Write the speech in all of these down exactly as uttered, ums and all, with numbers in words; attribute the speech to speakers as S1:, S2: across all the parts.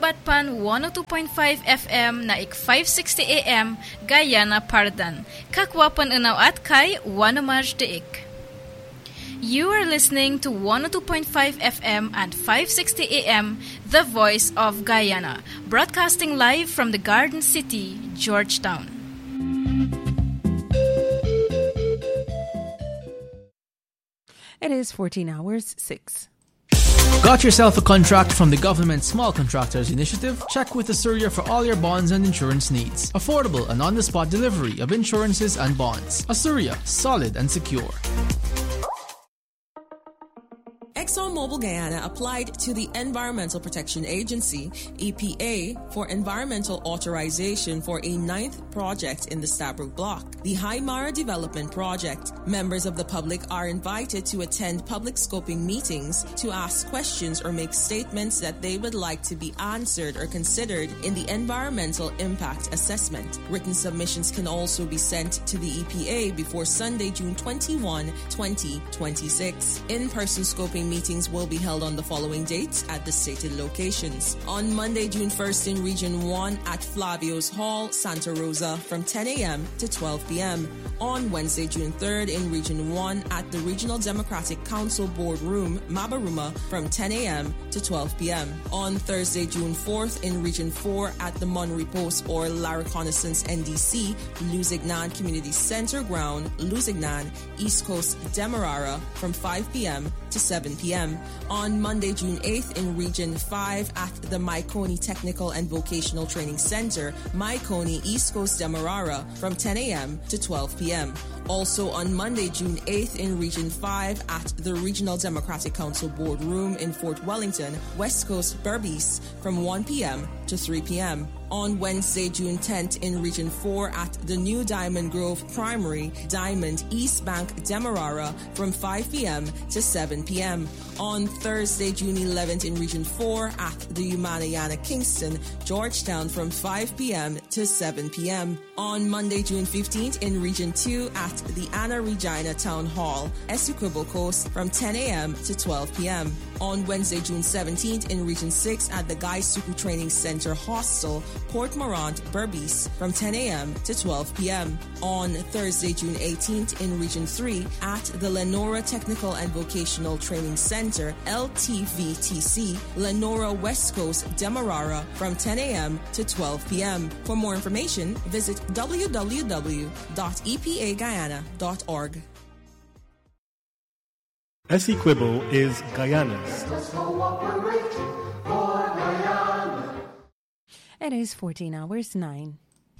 S1: Sabat pan one oh two point five F M na ik five sixty A M Guyana Pardan. Kakwapan unaw at kay Wanamaj deik. You are listening to one oh two point five F M and five sixty A M, The Voice of Guyana, broadcasting live from the Garden City, Georgetown.
S2: It is fourteen hours, six.
S3: Got yourself a contract from the Government Small Contractors Initiative? Check with Asuria for all your bonds and insurance needs. Affordable and on-the-spot delivery of insurances and bonds. Asuria, solid and secure.
S4: ExxonMobil Guyana applied to the Environmental Protection Agency, E P A, for environmental authorization for a ninth project in the Stabroek Block, the Haimara Development Project. Members of the public are invited to attend public scoping meetings to ask questions or make statements that they would like to be answered or considered in the environmental impact assessment. Written submissions can also be sent to the E P A before Sunday, June twenty-first, twenty twenty-six. In-person scoping meetings will be held on the following dates at the stated locations. On Monday, June first in Region one at Flavio's Hall, Santa Rosa from ten A M to twelve P M On Wednesday, June third in Region one at the Regional Democratic Council Boardroom, Mabaruma from ten A M to twelve P M On Thursday, June fourth in Region four at the Monterey Post or La Reconnaissance N D C, Luzignan Community Center Ground, Luzignan, East Coast, Demerara from five P M to seven P M On Monday, June eighth in Region five at the Maikoni Technical and Vocational Training Center, Maikoni, East Coast, Demerara from ten A M to twelve P M Also on Monday, June eighth in Region five at the Regional Democratic Council Boardroom in Fort Wellington, West Coast, Berbice from one P M to three P M On Wednesday, June tenth in Region four at the New Diamond Grove Primary, Diamond, East Bank, Demerara from five P M to seven P M On Thursday, June eleventh in Region four at the Umanayana Kingston, Georgetown from five P M to seven P M On Monday, June fifteenth in Region two at the Anna Regina Town Hall, Essequibo Coast from ten A M to twelve P M On Wednesday, June seventeenth in Region six at the Guy Suku Training Center Hostel, Port Morant, Berbice from ten A M to twelve P M On Thursday, June eighteenth in Region three at the Lenora Technical and Vocational Training Center, L T V T C, Lenora West Coast, Demerara from ten A M to twelve P M For more information, visit w w w dot e p a guyana dot org.
S5: Essequibo is Guyana's.
S2: It is fourteen hours, nine.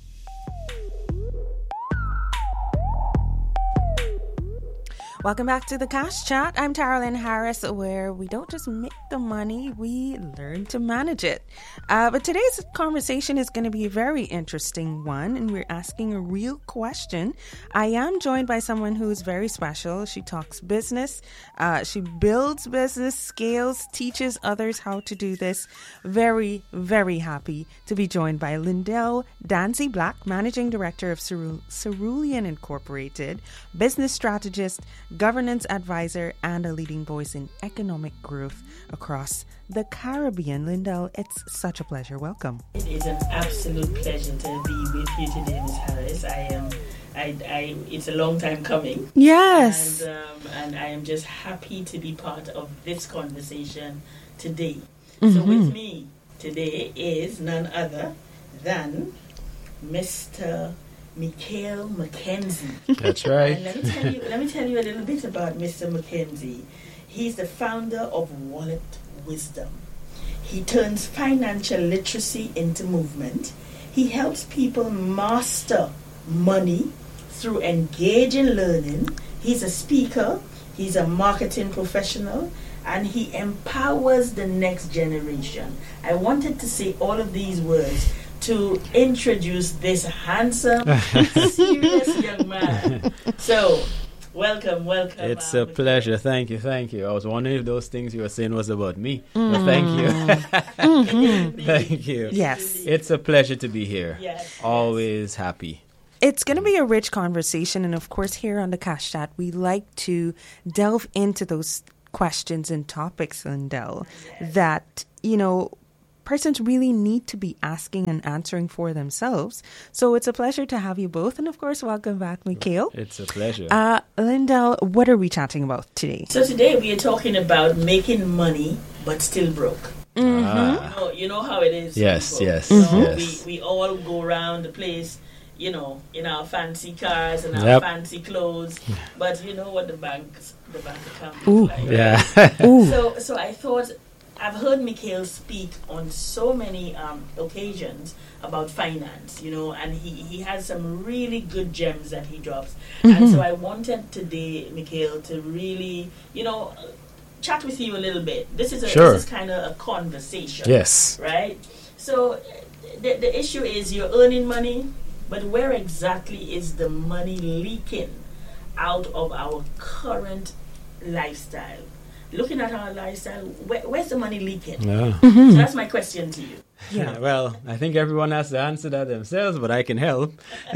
S2: Welcome back to the Cash Chat. I'm Taralyn Harris, where we don't just make the money, we learn to manage it. Uh, but today's conversation is going to be a very interesting one, and we're asking a real question. I am joined by someone who is very special. She talks business. Uh, she builds business, scales, teaches others how to do this. Very, very happy to be joined by Lindell Danzy Black, Managing Director of Cerul- Cerulean Incorporated, business strategist, governance advisor, and a leading voice in economic growth across the Caribbean. Lindell, it's such a pleasure. Welcome.
S6: It is an absolute pleasure to be with you today, Miz Harris. I am, I, I, it's a long time coming.
S2: Yes.
S6: And, um, and I am just happy to be part of this conversation today. Mm-hmm. So with me today is none other than Mister Michael McKenzie.
S3: That's right.
S6: And let me tell you, let me tell you a little bit about Mister McKenzie. He's the founder of Wallet Wisdom. He turns financial literacy into movement. He helps people master money through engaging learning. He's a speaker. He's a marketing professional. And he empowers the next generation. I wanted to say all of these words to introduce this handsome, serious young man. So, welcome, welcome.
S7: It's
S6: um,
S7: a pleasure. Thank you, thank you. I was wondering if those things you were saying was about me. Mm. But thank you. mm-hmm. Thank you.
S2: Yes.
S7: It's a pleasure to be here.
S6: Yes,
S7: Always yes. happy.
S2: It's going to be a rich conversation. And of course, here on the Cash Chat, we like to delve into those questions and topics, Lindell, yes. that, you know, persons really need to be asking and answering for themselves. So it's a pleasure to have you both. And of course, welcome back, Mikhail.
S7: It's a pleasure.
S2: Uh, Lindell, what are we chatting about today?
S6: So today we are talking about making money but still broke.
S2: Mm-hmm.
S7: Ah.
S6: You know, you know how it is.
S7: Yes,
S6: people.
S7: yes,
S6: You know,
S7: yes.
S6: We, we all go around the place, you know, in our fancy cars and our
S7: Yep.
S6: fancy clothes. But you know what the banks, the bank account
S2: Ooh.
S6: is like.
S7: Yeah.
S2: Ooh.
S6: So, so I thought, I've heard Mikhail speak on so many um, occasions about finance, you know, and he, he has some really good gems that he drops. And so I wanted today, Mikhail, to really, you know, chat with you a little bit. This is a,
S7: Sure.
S6: this is kind of a conversation.
S7: Yes.
S6: Right? So the, the issue is you're earning money, but where exactly is the money leaking out of our current lifestyle? Looking at our lifestyle, where, where's the money leaking?
S7: Yeah.
S6: So that's my question to you.
S2: Yeah.
S7: Well, I think everyone has to answer that themselves, but I can help.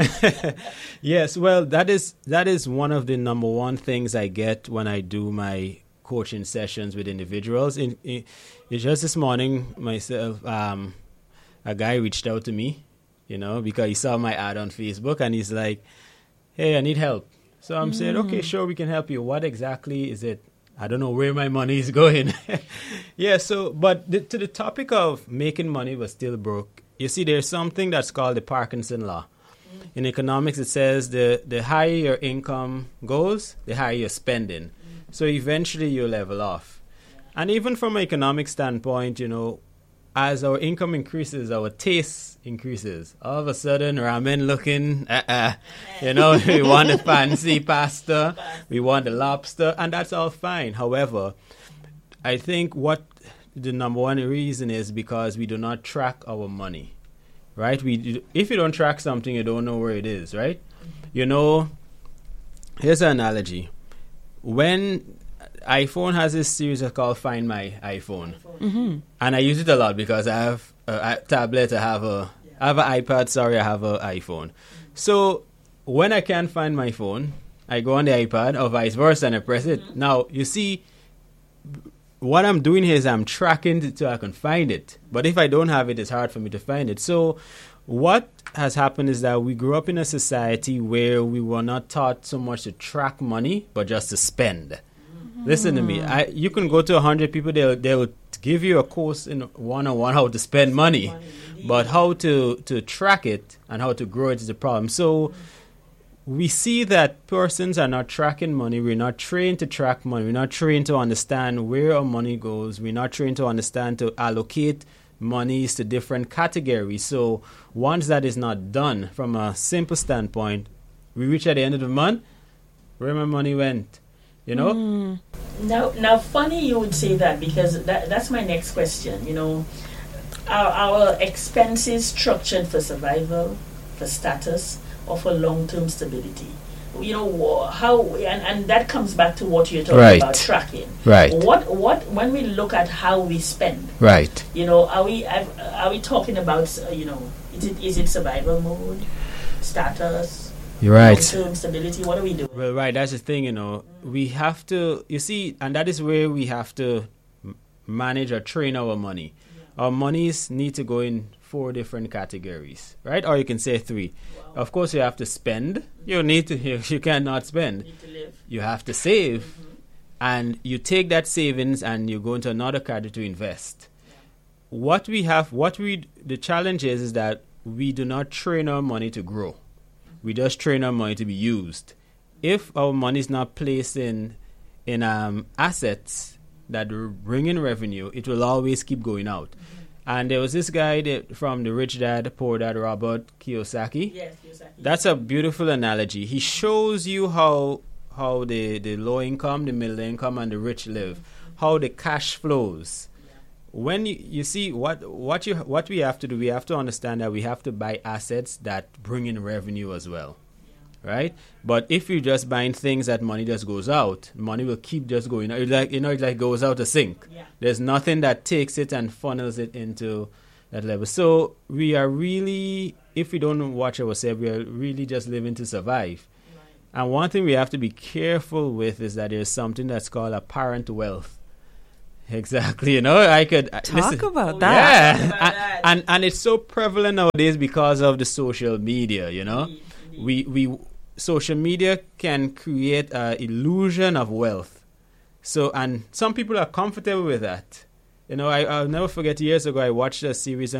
S7: Yes, well, that is that is one of the number one things I get when I do my coaching sessions with individuals. In, in, it's just this morning, myself, um, a guy reached out to me, you know, because he saw my ad on Facebook, and he's like, "Hey, I need help." So I'm saying, "Okay, sure, we can help you. What exactly is it?" I don't know where my money is going. Yeah, so, but the, to the topic of making money but still broke, you see, there's something that's called the Parkinson Law. Mm. In economics, it says the, the higher your income goes, the higher your spending. Mm. So eventually you level off. Yeah. And even from an economic standpoint, you know, as our income increases, our taste increases. All of a sudden, ramen looking, uh-uh. You know, we want the fancy pasta, we want the lobster, and that's all fine. However, I think what the number one reason is because we do not track our money, right? We do, if you don't track something, you don't know where it is, right? You know, here's an analogy. When iPhone has this series called Find My iPhone. Mm-hmm. And I use it a lot because I have a, a tablet, I have a, yeah. I have an iPad, sorry, I have an iPhone. Mm-hmm. So when I can't find my phone, I go on the iPad or vice versa and I press it. Mm-hmm. Now, you see, what I'm doing here is I'm tracking it so I can find it. But if I don't have it, it's hard for me to find it. So what has happened is that we grew up in a society where we were not taught so much to track money, but just to spend. Listen to me. I, you can go to one hundred people, they'll, they'll give you a course in one-on-one how to spend money. But how to, to track it and how to grow it is the problem. So we see that persons are not tracking money. We're not trained to track money. We're not trained to understand where our money goes. We're not trained to understand to allocate monies to different categories. So once that is not done from a simple standpoint, we reach at the end of the month, where my money went. You know?
S6: Mm. Now, now, funny you would say that because that, that's my next question. You know, are our expenses structured for survival, for status, or for long-term stability? You know, how, and, and that comes back to what you're talking
S7: right.
S6: about, tracking.
S7: Right.
S6: What, what, when we look at how we spend,
S7: right.
S6: You know, are we, are we talking about, you know, is it, is it survival mode, status?
S7: You're right.
S6: Long-term stability, what are we doing?
S7: Well, right, that's the thing, you know. Mm. We have to, you see, and that is where we have to m- manage or train our money. Yeah. Our monies need to go in four different categories, right? Or you can say three. Wow. Of course, you have to spend. Mm-hmm. You need to, you, you cannot spend.
S6: You need to live.
S7: You have to save.
S6: Mm-hmm.
S7: And you take that savings and you go into another category to invest. Yeah. What we have, what we, the challenge is, is that we do not train our money to grow. We just train our money to be used. If our money is not placed in in um, assets that bring in revenue, it will always keep going out. Mm-hmm. And there was this guy that, from the Rich Dad, Poor Dad, Robert Kiyosaki.
S6: Yes, Kiyosaki.
S7: That's a beautiful analogy. He shows you how how the, the low income, the middle income, and the rich live, mm-hmm. how the cash flows. When you, you see what what you what we have to do, we have to understand that we have to buy assets that bring in revenue as well, yeah. Right? But if you just buying things that money just goes out, money will keep just going out. It like you know, it like goes out a sink. Yeah. There's nothing that takes it and funnels it into that level. So we are really, if we don't watch ourselves, we are really just living to survive. Right. And one thing we have to be careful with is that there's something that's called apparent wealth. Exactly. You know, I could
S2: Talk
S7: listen,
S2: about that.
S7: Yeah, and, and and it's so prevalent nowadays because of the social media. You know, we we social media can create an illusion of wealth. So, and some people are comfortable with that. You know, I, I'll never forget years ago I watched a series on